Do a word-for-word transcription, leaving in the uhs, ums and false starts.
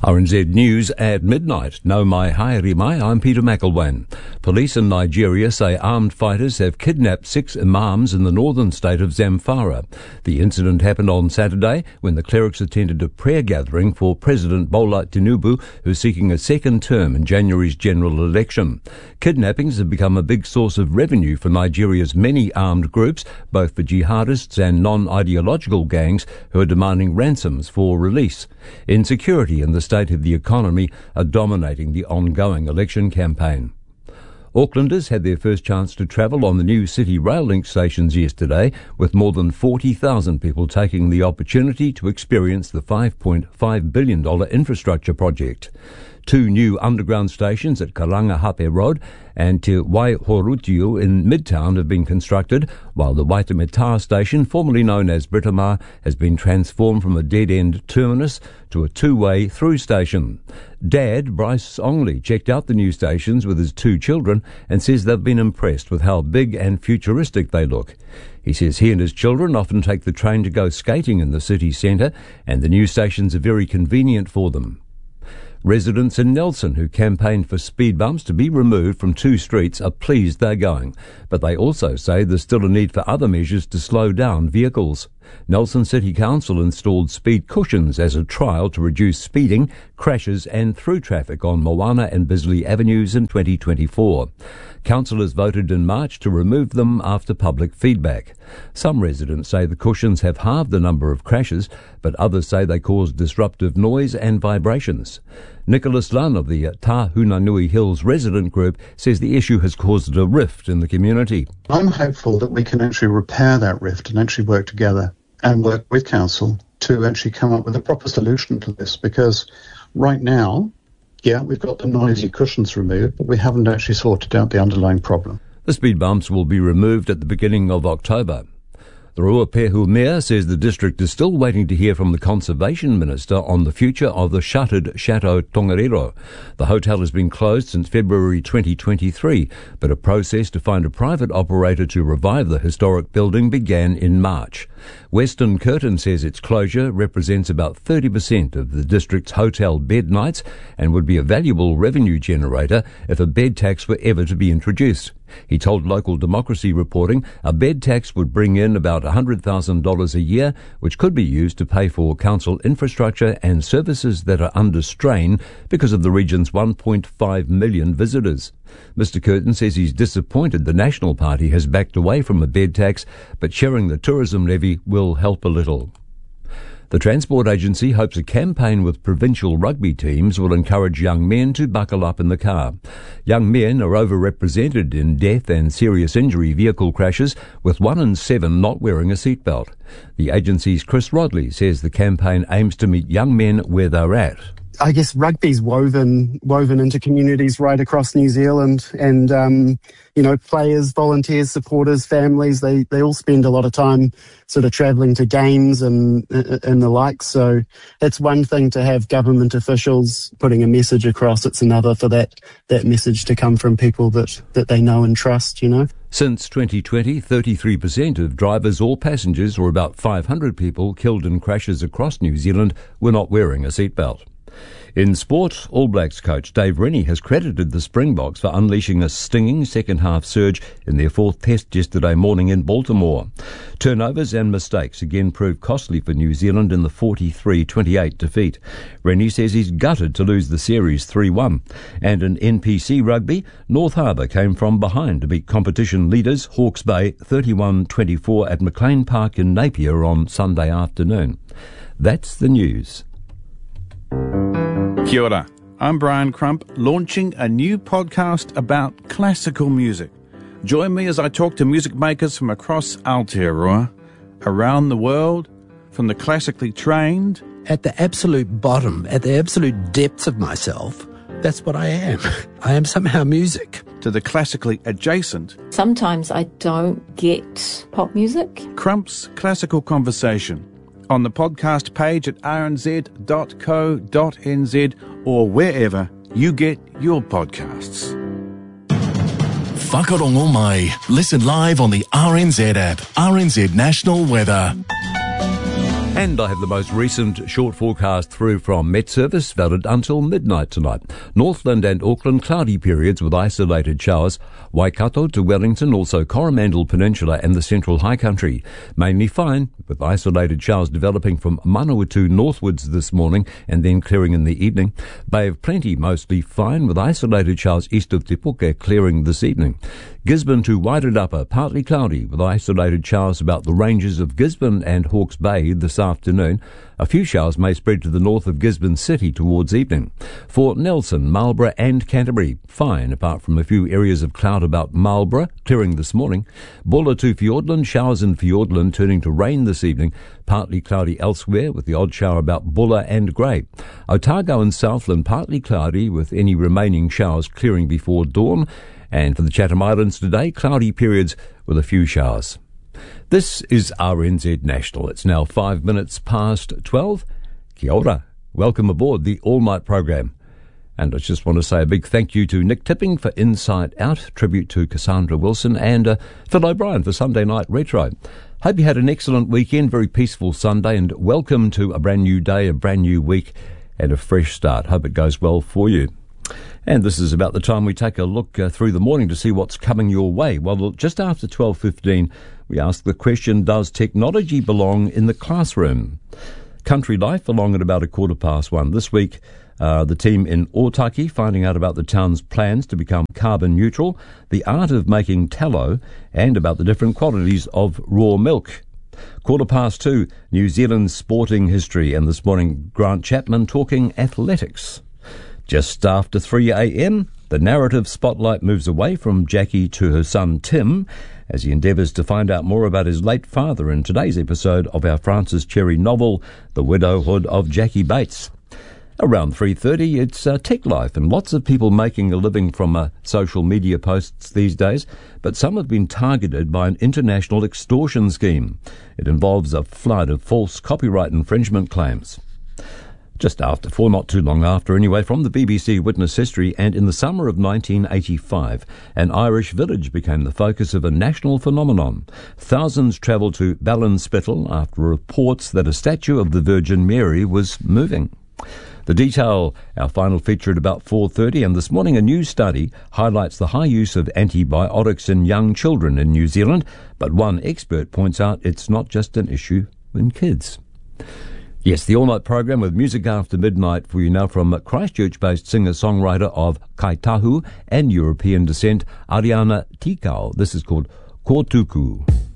R N Z News at midnight. No mai haere mai, I'm Peter McElwain. Police in Nigeria say armed fighters have kidnapped six imams in the northern state of Zamfara. The incident happened on Saturday when the clerics attended a prayer gathering for President Bola Tinubu, who's seeking a second term in January's general election. Kidnappings have become a big source of revenue for Nigeria's many armed groups, both for jihadists and non-ideological gangs who are demanding ransoms for release. Insecurity in the state of the economy are dominating the ongoing election campaign. Aucklanders had their first chance to travel on the new City Rail Link stations yesterday, with more than forty thousand people taking the opportunity to experience the five point five billion dollars infrastructure project. Two new underground stations at Karangahape Road and Te Waihorutiu in Midtown have been constructed, while the Waitemata station, formerly known as Britomar, has bend transformed from a dead-end terminus to a two-way through station. Dad, Bryce Ongley, checked out the new stations with his two children and says they've been impressed with how big and futuristic they look. He says he and his children often take the train to go skating in the city centre, and the new stations are very convenient for them. Residents in Nelson who campaigned for speed bumps to be removed from two streets are pleased they're going, but they also say there's still a need for other measures to slow down vehicles. Nelson City Council installed speed cushions as a trial to reduce speeding, crashes and through traffic on Moana and Bisley Avenues in twenty twenty-four. Councillors voted in March to remove them after public feedback. Some residents say the cushions have halved the number of crashes, but others say they cause disruptive noise and vibrations. Nicholas Lunn of the Tahunanui Hills resident group says the issue has caused a rift in the community. I'm hopeful that we can actually repair that rift and actually work together and work with council to actually come up with a proper solution to this, because right now, yeah, we've got the noisy cushions removed, but we haven't actually sorted out the underlying problem. The speed bumps will be removed at the beginning of October. The Ruapehu Mayor says the district is still waiting to hear from the Conservation Minister on the future of the shuttered Chateau Tongariro. The hotel has been closed since February twenty twenty-three, but a process to find a private operator to revive the historic building began in March. Western Curtin says its closure represents about thirty percent of the district's hotel bed nights and would be a valuable revenue generator if a bed tax were ever to be introduced. He told Local Democracy Reporting a bed tax would bring in about one hundred thousand dollars a year, which could be used to pay for council infrastructure and services that are under strain because of the region's one point five million visitors. Mister Curtin says he's disappointed the National Party has backed away from a bed tax, but sharing the tourism levy will help a little. The Transport Agency hopes a campaign with provincial rugby teams will encourage young men to buckle up in the car. Young men are overrepresented in death and serious injury vehicle crashes, with one in seven not wearing a seatbelt. The agency's Chris Rodley says the campaign aims to meet young men where they're at. I guess rugby's woven woven into communities right across New Zealand, and um, you know, players, volunteers, supporters, families, they, they all spend a lot of time sort of travelling to games and and the like. So it's one thing to have government officials putting a message across. It's another for that that message to come from people that, that they know and trust, you know. Since twenty twenty, thirty-three percent of drivers or passengers, or about five hundred people killed in crashes across New Zealand, were not wearing a seatbelt. In sport, All Blacks coach Dave Rennie has credited the Springboks for unleashing a stinging second-half surge in their fourth test yesterday morning in Baltimore. Turnovers and mistakes again proved costly for New Zealand in the forty-three twenty-eight defeat. Rennie says he's gutted to lose the series three one. And in N P C rugby, North Harbour came from behind to beat competition leaders Hawke's Bay thirty-one twenty-four at McLean Park in Napier on Sunday afternoon. That's the news. Kia ora, I'm Brian Crump, launching a new podcast about classical music. Join me as I talk to music makers from across Aotearoa, around the world, from the classically trained. At the absolute bottom, at the absolute depths of myself, that's what I am. I am somehow music. To the classically adjacent. Sometimes I don't get pop music. Crump's Classical Conversation. On the podcast page at r n z dot co dot n z or wherever you get your podcasts. Whakarongo mai. Listen live on the R N Z app. R N Z National Weather. And I have the most recent short forecast through from Met Service, valid until midnight tonight. Northland and Auckland, cloudy periods with isolated showers. Waikato to Wellington, also Coromandel Peninsula and the Central High Country. Mainly fine, with isolated showers developing from Manawatu northwards this morning and then clearing in the evening. Bay of Plenty, mostly fine, with isolated showers east of Te Puke clearing this evening. Gisborne to Wairarapa, partly cloudy, with isolated showers about the ranges of Gisborne and Hawke's Bay this afternoon. A few showers may spread to the north of Gisborne City towards evening. For Nelson, Marlborough and Canterbury, fine, apart from a few areas of cloud about Marlborough, clearing this morning. Bulla to Fiordland, showers in Fiordland turning to rain this evening. Partly cloudy elsewhere, with the odd shower about Bulla and Grey. Otago and Southland, partly cloudy, with any remaining showers clearing before dawn. And for the Chatham Islands today, cloudy periods with a few showers. This is R N Z National. It's now five minutes past twelve. Kia ora. Welcome aboard the all-night program. And I just want to say a big thank you to Nick Tipping for Inside Out, tribute to Cassandra Wilson, and uh, Phil O'Brien for Sunday Night Retro. Hope you had an excellent weekend, very peaceful Sunday, and welcome to a brand new day, a brand new week, and a fresh start. Hope it goes well for you. And this is about the time we take a look uh, through the morning to see what's coming your way. Well, just after twelve fifteen, we ask the question, does technology belong in the classroom? Country Life along at about a quarter past one. This week, uh, the team in Otaki finding out about the town's plans to become carbon neutral, the art of making tallow, and about the different qualities of raw milk. Quarter past two, New Zealand's sporting history, and this morning, Grant Chapman talking athletics. Just after three a.m., the narrative spotlight moves away from Jackie to her son Tim as he endeavours to find out more about his late father in today's episode of our Francis Cherry novel, The Widowhood of Jackie Bates. Around three thirty, it's uh, Tech Life, and lots of people making a living from uh, social media posts these days, but some have been targeted by an international extortion scheme. It involves a flood of false copyright infringement claims. Just after four, not too long after anyway, from the B B C Witness History, and in the summer of nineteen eighty-five, an Irish village became the focus of a national phenomenon. Thousands travelled to Ballinspittle after reports that a statue of the Virgin Mary was moving. The detail, our final feature at about four thirty, and this morning a new study highlights the high use of antibiotics in young children in New Zealand, but one expert points out it's not just an issue in kids. Yes, the all-night program with music after midnight for you now from Christchurch-based singer-songwriter of Kaitahu and European descent, Ariana Tikau. This is called Kotuku.